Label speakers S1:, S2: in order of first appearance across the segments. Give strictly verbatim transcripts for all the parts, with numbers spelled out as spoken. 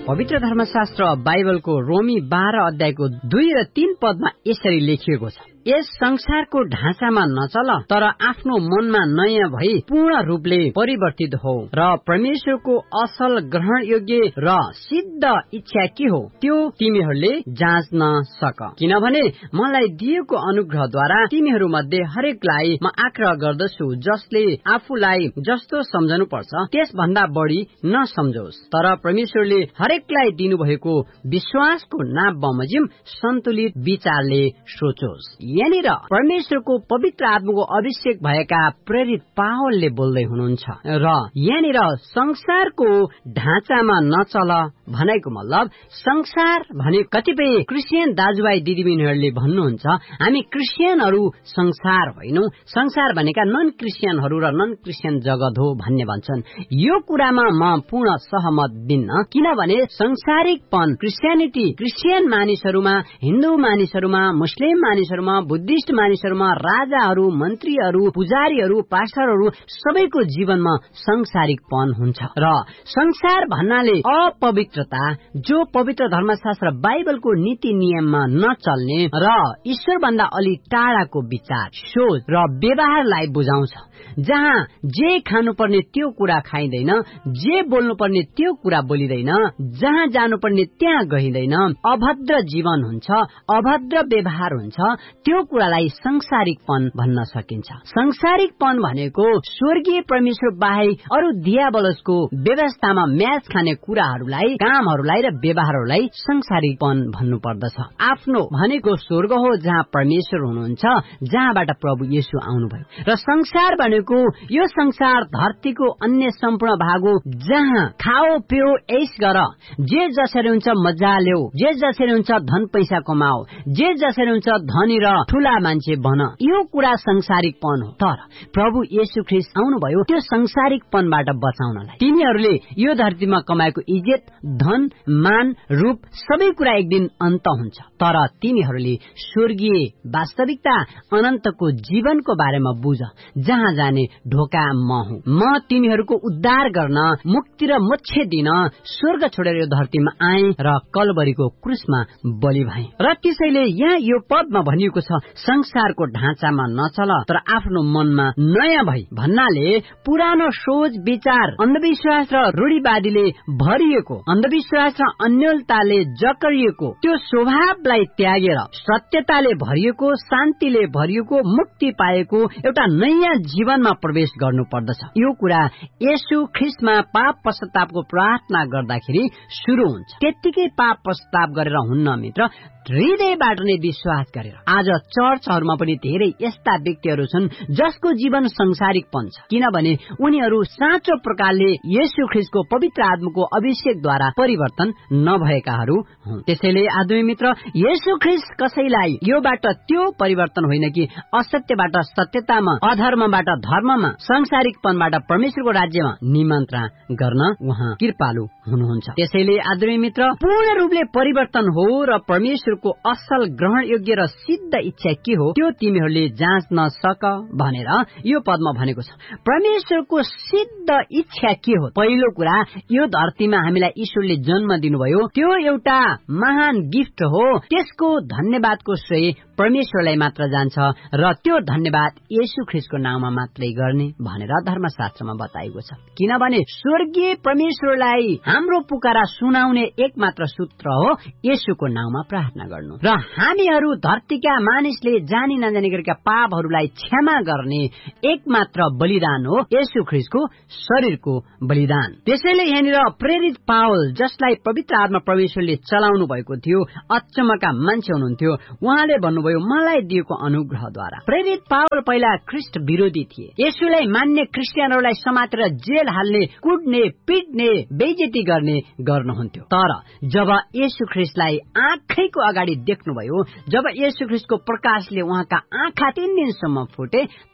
S1: पवित्र धर्मशास्त्र बाइबलको रोमी बाह्र अध्यायको दुई र तीन पदमा यसरी लेखिएको छ, यस संसारको ढाँचामा नचल तर आफ्नो मनमा नयाँ भई पूर्ण रूपले परिवर्तित हो र परमेश्वरको असल ग्रहण योग्य र सिद्ध इच्छा के हो त्यो तिमीहरूले जाँच्न सक। किनभने मलाई दिएको अनुग्रहद्वारा तिमीहरू मध्ये हरेकलाई म आग्रह गर्दछु, जसले आफूलाई जस्तो सम्झनु पर्छ त्यसभन्दा बढी नसम्झोस्, तर परमेश्वरले हरेकलाई दिनुभएको विश्वासको नाप बमोजिम सन्तुलित विचारले सोचोस्। यहाँनिर परमेश्वरको पवित्र आत्माको अभिषेक भएका प्रेरित पावलले बोल्दै हुनुहुन्छ र यहाँनिर संसारको ढाँचामा नचल भनेको मतलब संसार भने कतिपय क्रिस्चियन दाजुभाइ दिदीबहिनीहरूले भन्नुहुन्छ हामी क्रिस्चियनहरू संसार होइनौ, संसार भनेका नन क्रिस्चियनहरू र नन क्रिस्चियन जगत हो भन्ने भन्छन्। यो कुरामा म पूर्ण सहमत दिन्न, किनभने संसारिकपन क्रिस्चियनिटी क्रिस्चियन मानिसहरूमा, हिन्दू मानिसहरूमा, मुस्लिम मानिसहरूमा, बुद्धिस्ट मानिसहरूमा, राजाहरू, मन्त्रीहरू, पुजारीहरू, पास्टरहरू सबैको जीवनमा संसारिकपन हुन्छ र संसार भन्नाले अपवित्रता, जो पवित्र धर्मशास्त्र बाइबलको नीति नियममा नचल्ने र ईश्वरभन्दा अलि टाढाको विचार, सोच र व्यवहारलाई बुझाउँछ, जहाँ जे खानुपर्ने त्यो कुरा खाइँदैन, जे बोल्नुपर्ने त्यो कुरा बोलिँदैन, जहाँ जानुपर्ने त्यहाँ गइँदैन, अभद्र जीवन हुन्छ, अभद्र व्यवहार हुन्छ, त्यो कुरालाई संसारिकपन भन्न सकिन्छ। संसारिकपन भनेको स्वर्गीय परमेश्वर बाहेक अरू दियाबलसको व्यवस्थामा म्याच खाने कुराहरूलाई, कामहरूलाई र व्यवहारहरूलाई संसारिकपन भन्नु पर्दछ। आफ्नो भनेको स्वर्ग हो जहाँ परमेश्वर हुनुहुन्छ, जहाँबाट प्रभु येशू आउनुभयो, र संसार भनेको यो संसार धरतीको अन्य सम्पूर्ण भाग हो, जहाँ खाओ पियो ऐश गर, जे जसरी हुन्छ मजा ल्याऊ, जे जसरी हुन्छ धन पैसा कमाओ, जे जसरी हुन्छ धनी र ठूला मान्छे बन। यो कुरा संसारिकपन हो। तर प्रभु येशू ख्रीष्ट आउनुभयो त्यो संसारिकपनबाट बचाउनलाई। तिमीहरूले यो धरतीमा कमाएको इज्जत, धन, मान, रूप सबै कुरा एक दिन अन्त हुन्छ, तर तिमीहरूले स्वर्गीय वास्तविकता अनन्तको जीवनको बारेमा बुझ, जहाँ जाने ढोका म हुँ। म तिमीहरूको उद्धार गर्न, मुक्ति र मोक्ष दिन स्वर्ग छोडेर यो धरतीमा आए र कलवरीको क्रुसमा बलि भए। र त्यसैले यहाँ यो पदमा भनिएको छ संसारको ढाँचामा नचल तर आफ्नो मनमा नयाँ भई भन्नाले पुरानो सोच विचार अन्धविश्वास र रूढिवादीले भरिएको, अन्धविश्वास र अन्योलताले जकरिएको त्यो स्वभावलाई त्यागेर सत्यताले भरिएको, शान्तिले भरिएको, मुक्ति पाएको एउटा नयाँ जीवनमा प्रवेश गर्नु पर्दछ। यो कुरा येशू ख्रीष्टमा पाप पश्चातापको प्रार्थना गर्दाखेरि सुरु हुन्छ। त्यत्तिकै पाप पश्चाताप गरेर हुन्न मित्र, हृदयबाट नै विश्वास गरेर। आज चर्चहरूमा पनि धेरै यस्ता व्यक्तिहरू छन् जसको जीवन संसारिकपन छ, किनभने उनीहरू साँचो प्रकारले येशू ख्रीष्टको पवित्र आत्माको अभिषेकद्वारा परिवर्तन नभएकाहरू हुन्। त्यसैले आदरणीय मित्र, येशू ख्रीष्ट कसैलाई योबाट त्यो परिवर्तन होइन कि असत्यबाट सत्यतामा, अधर्मबाट धर्ममा, संसारिकपनबाट परमेश्वरको राज्यमा निमन्त्रणा गर्न उहाँ कृपालु हुनुहुन्छ। त्यसैले आदरणीय मित्र, पूर्ण रूपले परिवर्तन हो र परमेश्वर को असल ग्रहण योग्य र सिद्ध इच्छा के हो त्यो तिमीहरूले जाँच्न सक भनेर यो पदमा भनेको छ। परमेश्वरको सिद्ध इच्छा के हो? पहिलो कुरा, यो धरतीमा हामीलाई ईश्वरले जन्म दिनुभयो, त्यो एउटा महान गिफ्ट हो। त्यसको धन्यवादको श्रेय परमेश्वरलाई मात्र जान्छ र त्यो धन्यवाद येशू ख्रीष्टको नाममा मात्रै गर्ने भनेर धर्मशास्त्रमा बताएको छ। किनभने स्वर्गीय परमेश्वरलाई हाम्रो पुकारा सुनाउने एक मात्र सूत्र हो येशूको नाममा प्रार्थना गर्नु, र हामीहरू धरतीका मानिसले जानी नजानी गरेका पापहरूलाई क्षमा गर्ने एक मात्र बलिदान हो येशू ख्रीष्टको शरीरको बलिदान। त्यसैले यहाँनिर प्रेरित पावल, जसलाई पवित्र आत्मा परमेश्वरले चलाउनु भएको थियो, अचम्मका मान्छे हुनुहुन्थ्यो, उहाँले भन्नुभयो मलाई दिएको अनुग्रहद्वारा। प्रेरित पावल पहिला ख्रीष्ट विरोधी थिए, येशूलाई मान्ने क्रिस्चियनहरूलाई समातेर जेल हाल्ने, कुट्ने, पिट्ने, बेइज्जती गर्ने गर्नुहुन्थ्यो। तर जब येशू ख्रीष्टलाई आँखैको अगाडि देख्नुभयो, जब येशू ख्रीष्टको प्रकाशले उहाँका आँखा तीन दिनसम्म फुटे,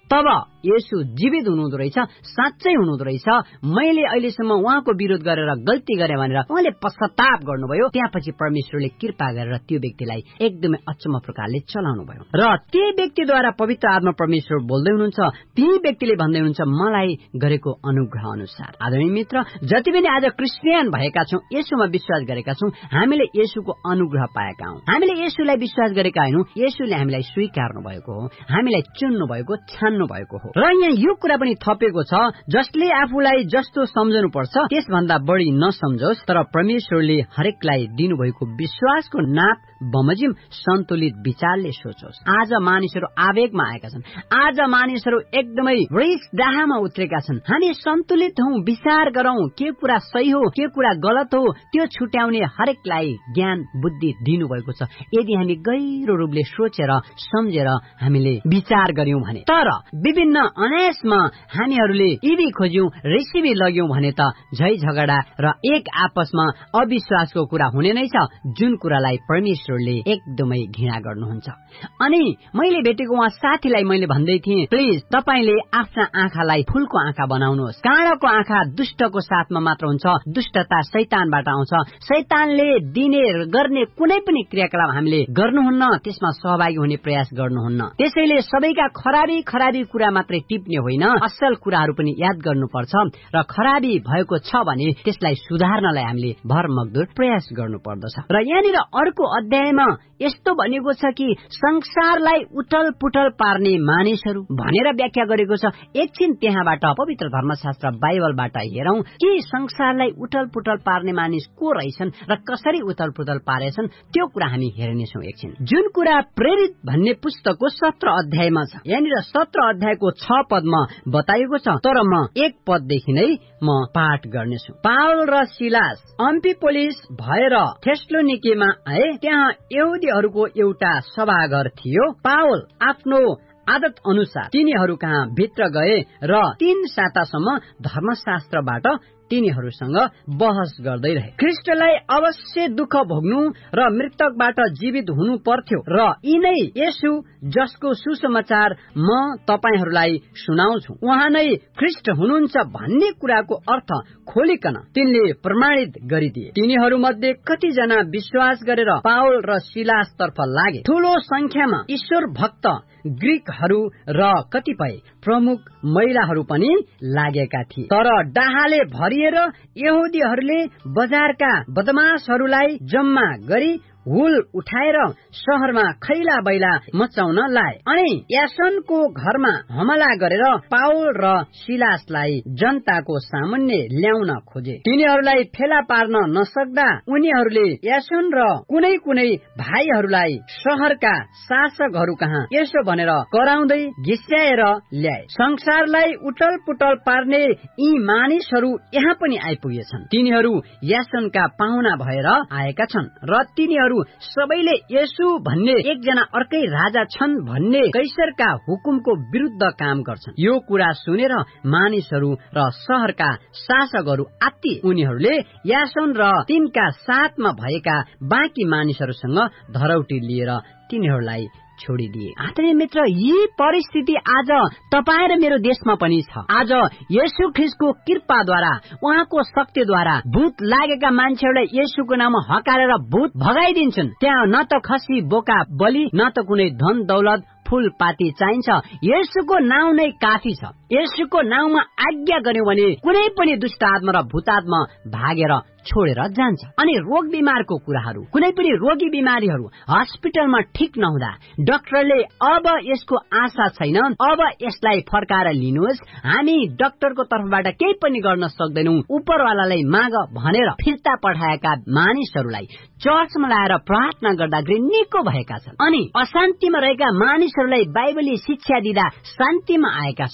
S1: तब येशू जीवित हुनुहुँदो रहेछ, साँच्चै हुनुहुँदो रहेछ, मैले अहिलेसम्म उहाँको विरोध गरेर गल्ती गरे भनेर उहाँले पश्चाताप गर्नुभयो। त्यसपछि परमेश्वरले कृपा गरेर त्यो व्यक्तिलाई एकदमै अचम्म प्रकारले चलाउनु भयो र त्यही व्यक्तिद्वारा पवित्र आत्मा परमेश्वर बोल्दै हुनुहुन्छ। ती व्यक्तिले भन्दै हुनुहुन्छ मलाई गरेको अनुग्रह अनुसार। आदरणीय मित्र, जति पनि आज क्रिस्चियन भएका छौं, येशूमा विश्वास गरेका छौं, हामीले येशूको अनुग्रह पाएका हौं। हामीले येशूलाई विश्वास गरेका हैनौं, येशूले हामीलाई स्वीकार्नु भएको हो, हामीलाई चुन्नु भएको, छान्नु भएको हो। र यहाँ यो कुरा पनि थपेको छ, जसले आफूलाई जस्तो सम्झनु पर्छ त्यसभन्दा बढी नसम्झोस्, तर परमेश्वरले हरेकलाई दिनुभएको विश्वासको नाप बमोजिम सन्तुलित विचारले सोचोस्। आज मानिसहरू आवेगमा आएका छन्, आज मानिसहरू एकदमै रिस डाहामा उत्रेका छन्। हामी सन्तुलित हौं, विचार गरौं, के कुरा सही हो, के कुरा गलत हो, त्यो छुट्याउने हरेकलाई ज्ञान बुद्धि दिनुभएको छ। यदि हामी गहिरो रूपले सोचेर सम्झेर हामीले विचार गर्यौं भने। तर विभिन्न अनायासमा हामीहरूले इबी खोज्यौं, रेसिपी लग्यौं भने त झै झगडा र एक आपसमा अविश्वासको कुरा हुने नै छ, जुन कुरालाई परमेश्वरले एकदमै घृणा गर्नुहुन्छ। अनि मैले भेटेको उहाँ साथीलाई मैले भन्दै थिएँ, प्लिज तपाईले आफ्ना आँखालाई फूलको आँखा बनाउनुहोस्। काँडाको आँखा दुष्टको साथमा मात्र हुन्छ, दुष्टता शैतानबाट आउँछ। शैतानले दिने गर्ने कुनै पनि क्रियाकलाप हामीले गर्नुहुन्न, त्यसमा सहभागी हुने प्रयास गर्नुहुन्न। त्यसैले सबैका खराबी खराबी कुरा मात्रै टिप्ने होइन, असल कुराहरू पनि याद गर्नुपर्छ र खराबी भएको छ भने त्यसलाई सुधार्नलाई हामीले भरमग्दुर प्रयास गर्नु पर्दछ। र यहाँनिर अर्को अध्यायमा यस्तो भनेको छ कि संसारलाई उटल पुटल पार्ने मानिसहरू भनेर व्याख्या गरेको छ। एकछिन त्यहाँबाट पवित्र धर्मशास्त्र बाइबलबाट हेरौं कि संसारलाई उटल पुटल पार्ने मानिस को रहेछन् र कसरी उटल पुटल पारेछन्, त्यो कुरा हामी हेर्नेछौँ एकछिन। जुन कुरा प्रेरित भन्ने पुस्तकको सत्र अध्यायमा छ, यहाँनिर सत्र अध्यायको छ पदमा बताइएको छ, तर म एक पददेखि नै म पाठ गर्नेछु। पावल र सिलास अम्फिपोलिस भएर थेस्लोनिकेमा आए। त्यहाँ यहुदीहरूको एउटा सभाघर थियो। पावल आफ्नो आदत अनुसार तिनीहरू कहाँ भित्र गए र तीन सातासम्म धर्मशास्त्रबाट तिनीहरूसँग बहस गर्दै रहे। ख्रिस्टलाई अवश्य दुःख भोग्नु र मृतकबाट जीवित हुनु पर्थ्यो र यिनै येशू जसको सुसमाचार म तपाईहरूलाई सुनाउँछु, उहाँ नै ख्रिस्ट हुनुहुन्छ भन्ने कुराको अर्थ खोलिकन तिनले प्रमाणित गरिदिए। तिनीहरू मध्ये कतिजना विश्वास गरेर पावल र सिलास तर्फ लागे। ठूलो संख्यामा ईश्वर भक्त ग्रीकहरू र कतिपय प्रमुख महिलाहरू पनि लागेका थिए। तर डाहाले भरिएर यहुदीहरूले बजारका बदमाशहरूलाई जम्मा गरी हुल उठाएर शहरमा खैला बैला मचाउन लाए अनि यासनको घरमा हमला गरेर पावल र सिलासलाई जनताको सामुन्ने ल्याउन खोजे। तिनीहरूलाई फेला पार्न नसक्दा उनीहरूले यासन र कुनै कुनै भाइहरूलाई शहरका शासकहरू कहाँ यसो भनेर कराउँदै घिस्याएर ल्याए। संसारलाई उटल पुटल पार्ने यी मानिसहरू यहाँ पनि आइपुगेछन्। तिनीहरू यासनका पाहुना भएर आएका छन् र तिनीहरू सबैले येशू भन्ने एकजना अर्कै राजा छन् भन्ने कैसरका हुकुमको विरुद्ध काम गर्छन्। यो कुरा सुनेर मानिसहरू र शहरका शासकहरू आत्तिए। उनीहरूले यासन र तिनका साथमा भएका बाँकी मानिसहरूसँग धरौटी लिएर तिनीहरूलाई छोडिदिए। आदरणीय मित्र, यी परिस्थिति आज तपाईँ र मेरो देशमा पनि छ। आज येशू ख्रिस्टको कृपाद्वारा, उहाँको शक्तिद्वारा भूत लागेका मान्छेहरूलाई येशूको नाममा हकारेर भूत भगाइदिन्छन्। त्यहाँ न त खसी बोका बलि, न त कुनै धन दौलत फूलपाती चाहिन्छ। येशूको नाउँ नै काफी छ। येशूको नाउँमा आज्ञा गर्यो भने कुनै पनि दुष्ट आत्मा र भूत आत्मा भागेर छोडेर जान्छ। अनि रोग बिमारको कुराहरू, कुनै पनि रोगी बिमारीहरू हस्पिटलमा ठिक नहुँदा डाक्टरले अब यसको आशा छैन, अब यसलाई फर्काएर लिनुहोस्, हामी डाक्टरको तर्फबाट केही पनि गर्न सक्दैनौँ, उपरवालालाई माग भनेर फिर्ता पठाएका मानिसहरूलाई चर्चमा ल्याएर प्रार्थना गर्दाखेरि निको भएका छन्। अनि अशान्तिमा रहेका मानिसहरूलाई बाइबली शिक्षा दिँदा शान्तिमा आएका छन्।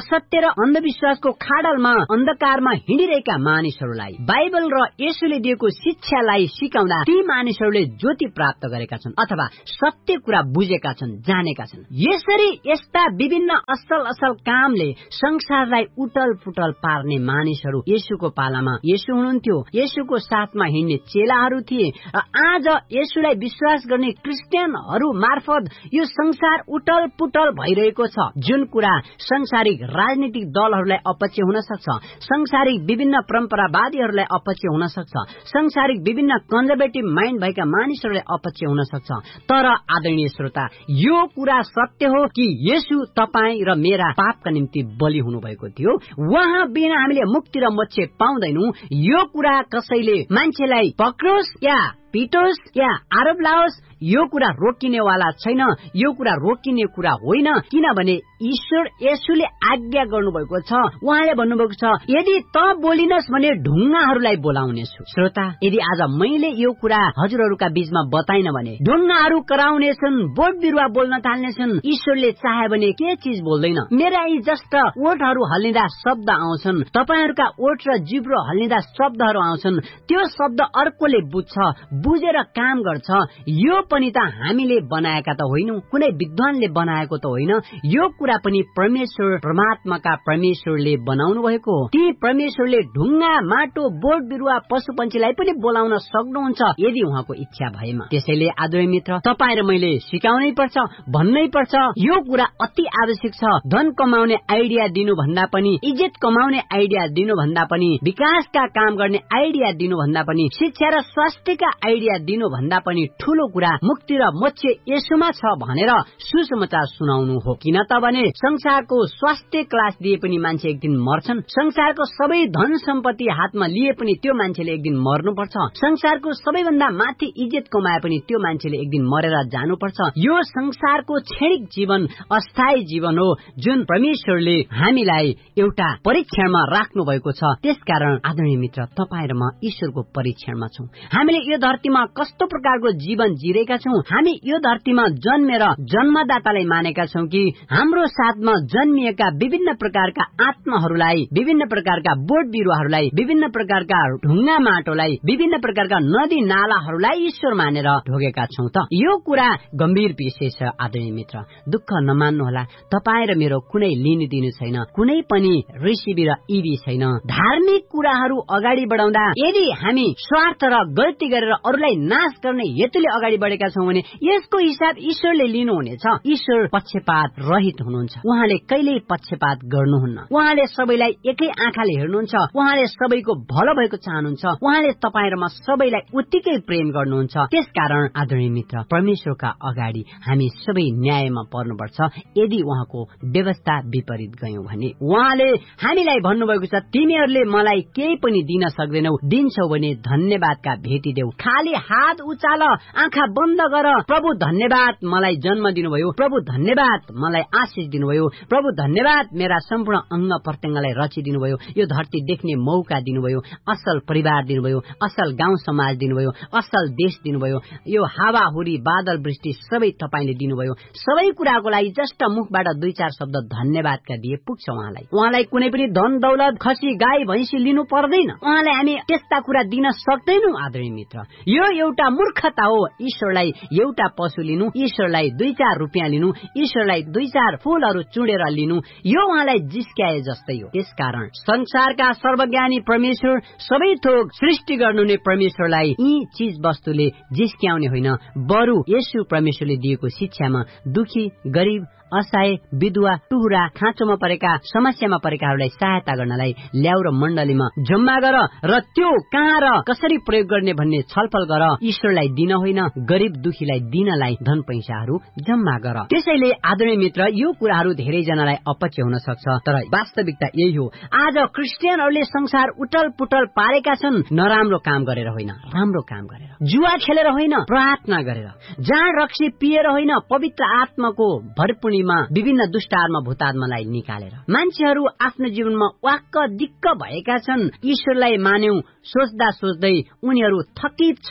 S1: असत्य र अन्धविश्वासको खाडलमा अन्धकारमा हिँडिरहेका मानिसहरूलाई बाइबल र येशूले दिएको शिक्षालाई सिकाउँदा ती मानिसहरूले ज्योति प्राप्त गरेका छन् अथवा सत्य कुरा बुझेका छन्, जानेका छन्। यसरी यस्ता विभिन्न असल असल कामले संसारलाई उटल पुटल पार्ने मानिसहरू येशूको पालामा येशू हुनुहुन्थ्यो, येशूको साथमा हिँड्ने चेलाहरू थिए र आज येशूलाई विश्वास गर्ने क्रिस्चियनहरू मार्फत यो संसार उटल पुटल भइरहेको छ। जुन कुरा सांसारिक राजनीतिक दलहरूलाई अपच्य हुन सक्छ, सांसारिक विभिन्न परम्परावादीहरूलाई अपच्य हुन सक्छ, सांसारिक विभिन्न कन्जर्भेटिभ माइन्ड भएका मानिसहरूलाई अपच्य हुन सक्छ, तर आदरणीय श्रोता, यो कुरा सत्य हो कि येशू तपाईँ र मेरा पापका निम्ति बलि हुनुभएको थियो। उहाँ बिना हामीले मुक्ति र मोक्ष पाउँदैनौं। यो कुरा कसैले मान्छेलाई पक्रोस् या पिटोस् या आरोप लाओस्, यो कुरा रोकिनेवाला छैन। यो कुरा रोकिने कुरा होइन, किनभने ईश्वर येशूले आज्ञा गर्नुभएको छ। उहाँले भन्नुभएको छ, यदि त बोलिनस् भने ढुङ्गाहरूलाई बोलाउनेछु। श्रोता, यदि आज मैले यो कुरा हजुरहरूका बीचमा बताइन भने ढुङ्गाहरू कराउनेछन्, बोट बिरुवा बोल्न थाल्नेछन्। ईश्वरले चाहे भने के चीज बोल्दैन। मेरा यी जस्ट ओठहरू हल्लिँदा शब्द आउँछन्, तपाईहरूका ओठ र जिब्रो हल्लिँदा शब्दहरू आउँछन्। त्यो शब्द अर्कोले बुझ्छ, बुझेर काम गर्छ। यो पनि त हामीले बनाएका त होइनौं, कुनै विद्वानले बनाएको त होइन। यो कुरा पनि परमेश्वर परमात्माका परमेश्वरले बनाउनु भएको हो। ती परमेश्वरले ढुङ्गा, माटो, बोट बिरुवा, पशु पन्छीलाई पनि बोलाउन सक्नुहुन्छ यदि उहाँको इच्छा भएमा। त्यसैले आदरणीय मित्र, तपाईँ र मैले सिकाउनै पर्छ, भन्नै पर्छ। यो कुरा अति आवश्यक छ। धन कमाउने आइडिया दिनु भन्दा पनि, इज्जत कमाउने आइडिया दिनु भन्दा पनि, विकासका काम गर्ने आइडिया दिनु भन्दा पनि, शिक्षा र स्वास्थ्यका आइडिया दिनु भन्दा पनि ठूलो कुरा मुक्ति र मोक्ष येशूमा छ भनेर सुसमाचार सुनाउनु हो। किन त भने संसारको स्वास्थ्य क्लास दिए पनि मान्छे एक दिन मर्छन्, संसारको सबै धन सम्पत्ति हातमा लिए पनि त्यो मान्छेले एक दिन मर्नुपर्छ, संसारको सबैभन्दा माथि इज्जत कमाए पनि त्यो मान्छेले एक दिन मरेर जानुपर्छ। यो संसारको क्षणिक जीवन अस्थायी जीवन हो, जुन परमेश्वरले हामीलाई एउटा परीक्षणमा राख्नु भएको छ। त्यसकारण आदरणीय मित्र, तपाईँ र म ईश्वरको परीक्षणमा छौं। हामीले यो धरतीमा कस्तो प्रकारको जीवन जिरेका छौं? हामी यो धरतीमा जन्मेर जन्मदातालाई मानेका छौं कि हाम्रो साथमा जन्मिएका विभिन्न प्रकारका आत्माहरूलाई, विभिन्न प्रकारका बोट बिरुवाहरूलाई, विभिन्न प्रकारका ढुङ्गा माटोलाई, विभिन्न प्रकारका नदी नालाहरूलाई ईश्वर मानेर ढोगेका छौं त? यो कुरा गम्भीर विषय छ आदरणीय मित्र। दुःख नमान्नुहोला, तपाईँ र मेरो कुनै लिनु दिनु छैन, कुनै पनि रेसिपी र इबी छैन। धार्मिक कुराहरू अगाडि बढाउँदा यदि हामी स्वार्थ र गल्ती गरेर अरूलाई नाश गर्ने हेतुले अगाडि बढेका छौं भने यसको हिसाब ईश्वरले लिनुहुनेछ। ईश्वर पक्षपात रहित हुनुहुन्छ, उहाँले कहिल्यै पक्षपात गर्नुहुन्न। उहाँले सबैलाई एकै आँखाले हेर्नुहुन्छ, उहाँले सबैको भलो भएको चाहनुहुन्छ, उहाँले तपाईँ र म सबैलाई उत्तिकै प्रेम गर्नुहुन्छ। त्यसकारण आदरणीय मित्र, परमेश्वरका अगाडि हामी सबै न्यायमा पर्नुपर्छ। यदि उहाँको व्यवस्था विपरीत गयौं भने उहाँले हामीलाई भन्नुभएको छ, तिमीहरूले मलाई केही पनि दिन सक्दैनौ, दिन्छौ भने धन्यवादका भेटी देऊ। खाली हात उचाल, आँखा बन्द गर, प्रभु धन्यवाद मलाई जन्म दिनुभयो, प्रभु धन्यवाद मलाई आशिष दिनुभयो, प्रभु धन्यवाद मेरा सम्पूर्ण अंग प्रत्यंगलाई रचिदिनुभयो, यो धरती देख्ने मौका दिनुभयो, असल परिवार दिनुभयो, असल गाउँ समाज दिनुभयो, असल देश दिनुभयो, यो हावाहुरी बादल वृष्टि सबै तपाईले दिनुभयो। सबै कुराको लागि जस्ट मुखबाट दुई चार शब्द धन्यवादका दिए पुग्छ उहाँलाई। उहाँलाई कुनै पनि धन दौलत, खसी गाई भैंसी लिनु पर्दैन, उहाँलाई हामी त्यस्ता कुरा दिन सक्दैनौं। आदरणीय मित्र, यो एउटा मूर्खता हो। ईश्वरलाई एउटा पशु लिनु, ईश्वरलाई दुई चार रुपियाँ लिनु, ईश्वरलाई दुई चार फूलहरू चुडेर लिनु, यो उहाँलाई जिस्क्याए जस्तै हो। त्यसकारण संसारका सर्वज्ञानी परमेश्वर, सबै थोक सृष्टि गर्नुहुने परमेश्वरलाई यी चीज वस्तुले जिस्क्याउने होइन, बरु येशू परमेश्वरले दिएको शिक्षामा दुखी, गरीब, असहाय, विधवा, टुहुरा, खाँचोमा परेका, समस्यामा परेकाहरूलाई सहायता गर्नलाई ल्याउ र मण्डलीमा जम्मा गर र त्यो कहाँ र कसरी प्रयोग गर्ने भन्ने छलफल गर। ईश्वरलाई दिन होइन, गरीब दुखीलाई दिनलाई धन पैसाहरू जम्मा गर। त्यसैले आदरणीय मित्र, यो कुराहरू धेरै जनालाई अपच्य हुन सक्छ, तर वास्तविकता यही हो। आज क्रिस्चियनहरूले संसार उटल पुटल पारेका छन्, नराम्रो काम गरेर होइन, राम्रो काम गरेर, जुवा खेलेर होइन, प्रार्थना गरेर, जाँड रक्सी पिएर होइन, पवित्र आत्माको भरपूर्णि विभिन्न दुष्टात्मा भूतात्मालाई निकालेर। मान्छेहरू आफ्नो जीवनमा वाक्क दिक्क भएका छन्। ईश्वरलाई मान्यौ सोच्दा सोच्दै उनीहरू थकित छन्।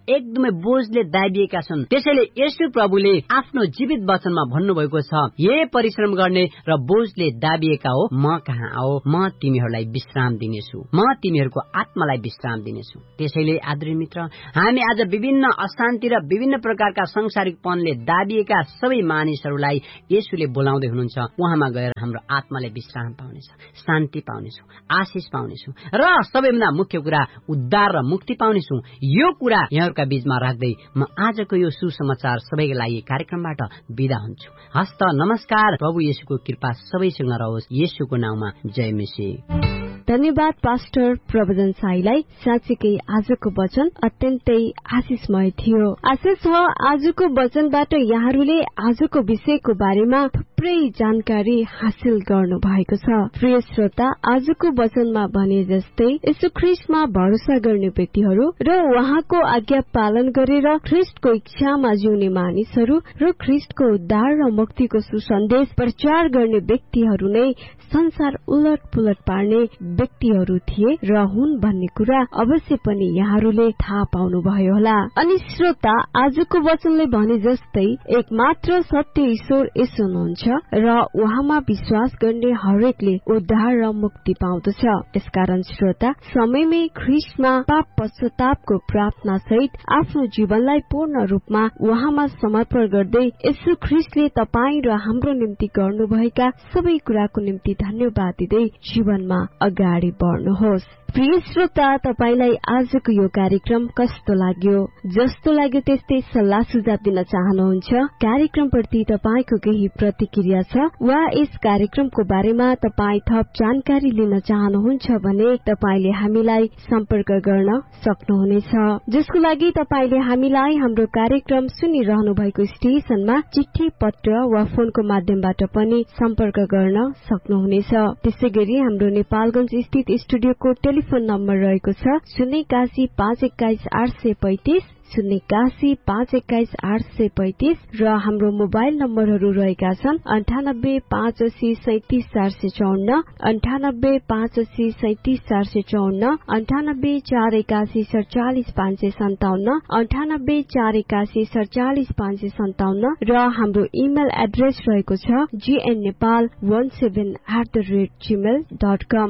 S1: एकदमै बोझले दाबिएका छन्। त्यसैले येशू प्रभुले आफ्नो जीवित वचनमा भन्नुभएको छ, हे परिश्रम गर्ने र बोझले दाबिएका हो, म कहाँ आओ, म तिमीहरूलाई विश्राम दिनेछु, म तिमीहरूको आत्मालाई विश्राम दिनेछु। त्यसैले आदरणीय मित्र, हामी आज विभिन्न अशान्ति र विभिन्न प्रकारका सांसारिकपनले दाबिएका सबै मानिसहरूलाई येशूले बोलाउँदै हुनुहुन्छ। उहाँमा गएर हाम्रो आत्माले विश्राम पाउनेछ, शान्ति पाउनेछौँ, आशिष पाउनेछौँ र सबैभन्दा मुख्य कुरा उद्धार र मुक्ति पाउनेछौँ। यो कुरा यहाँहरूका बीचमा राख्दै म आजको यो सुसमाचार सबैका लागि कार्यक्रमबाट बिदा हुन्छु। हस्त नमस्कार। प्रभु येशूको कृपा सबैसँग रहोस्। येशूको नाउँमा जय मसीह।
S2: धन्यवाद पास्टर प्रवचन साईलाई। साँच्चीकै आजको वचन अत्यन्तै आशिषमय थियो। आशा छ आजको वचनबाट यहाँहरूले आजको विषयको बारेमा थुप्रै जानकारी हासिल गर्नु भएको छ। प्रिय श्रोता, आजको वचनमा भने जस्तै यीशु ख्रीष्टमा भरोसा गर्ने व्यक्तिहरू र उहाँको आज्ञा पालन गरेर ख्रीष्टको इच्छामा जिउने मानिसहरू र ख्रीष्टको उद्धार र मुक्तिको सुसन्देश प्रचार गर्ने व्यक्तिहरू नै संसार उलट पुलट पार्ने व्यक्तिहरू थिए र हुन् भन्ने कुरा अवश्य पनि यहाँहरूले थाहा पाउनुभयो होला। अनि श्रोता, आजको वचनले भने जस्तै एक मात्र सत्य ईश्वर येशू हुनुहुन्छ र उहाँमा विश्वास गर्ने हरेकले उद्धार र मुक्ति पाउँदछ। यसकारण श्रोता, समयमै ख्रीष्टमा पाप पश्चातापको प्रार्थना सहित आफ्नो जीवनलाई पूर्ण रूपमा उहाँमा समर्पण गर्दै येशू ख्रीष्टले तपाईँ र हाम्रो निम्ति गर्नुभएका सबै कुराको निम्ति धन्यवाद दिँदै जीवनमा अगाडि बढ्नुहोस्। प्रिय श्रोता, तपाईलाई आजको यो कार्यक्रम कस्तो लाग्यो? जस्तो लाग्यो त्यस्तै सल्लाह सुझाव दिन चाहनुहुन्छ? कार्यक्रमप्रति तपाईको केही प्रतिक्रिया छ वा यस कार्यक्रमको बारेमा तपाई थप जानकारी लिन चाहनुहुन्छ भने तपाईले हामीलाई सम्पर्क गर्न सक्नुहुनेछ, जसको लागि तपाईले हामीलाई हाम्रो कार्यक्रम सुनिरहनु भएको स्टेशनमा चिठी पत्र वा फोनको माध्यमबाट पनि सम्पर्क गर्न सक्नुहुनेछ। त्यसैगरी हाम्रो नेपालगञ्ज स्थित स्टुडियोको टेलिफोन नम्बर रहेको छ शून्य एकासी पाँच एक्काइस आठ सय पैंतिस शून्य एकासी पाँच एक्काइस आठ सय पैंतिस र हाम्रो मोबाइल नम्बरहरू रहेका छन् अन्ठानब्बे पाँच असी सैतिस चार सय चौन्न अन्ठानब्बे पाँच असी सैतिस चार सय चौन्न अन्ठानब्बे चार एकासी सड़चालिस पाँच सय सन्ताउन्न अन्ठानब्बे चार एकासी सड़चालिस पाँच सय सन्ताउन्न र हाम्रो इमेल एड्रेस रहेको छ जीएन नेपाल वन seven at the rate Gmail dot com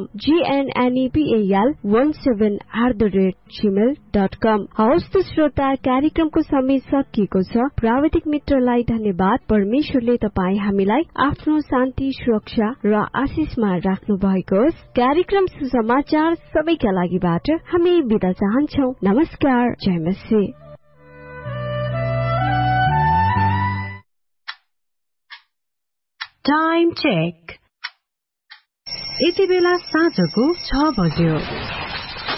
S2: जीएनएनईपीएल one seven at the rate Gmail dot कम। हवस् त श्रोता, कार्यक्रमको समय सकिएको छ। प्राविधिक मित्रलाई धन्यवाद। परमेश्वरले तपाईँ हामीलाई आफ्नो शान्ति, सुरक्षा र आशिषमा राख्नु भएको होस्। कार्यक्रम सुसमाचार सबैका लागिबाट हामी बिदा चाहन्छौ। नमस्कार, जय मसीह। Time check. यति बेला साँझको छ बज्यो।